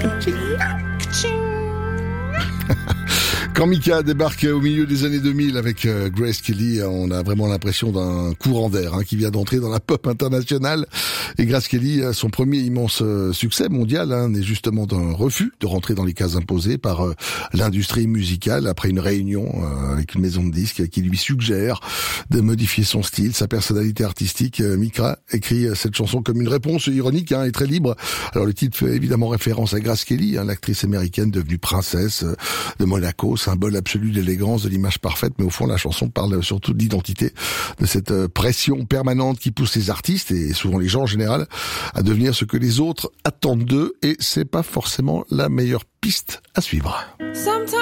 Quand Mika débarque au milieu des années 2000 avec Grace Kelly, on a vraiment l'impression d'un courant d'air qui vient d'entrer dans la pop internationale. Et Grace Kelly, son premier immense succès mondial, n'est justement d'un refus de rentrer dans les cases imposées par l'industrie musicale après une réunion avec une maison de disques qui lui suggère de modifier son style, sa personnalité artistique. Mika écrit cette chanson comme une réponse ironique et très libre. Alors le titre fait évidemment référence à Grace Kelly, l'actrice américaine devenue princesse de Monaco, symbole absolu d'élégance, de l'image parfaite, mais au fond la chanson parle surtout de l'identité, de cette pression permanente qui pousse les artistes et souvent les gens en général à devenir ce que les autres attendent d'eux, et c'est pas forcément la meilleure piste à suivre.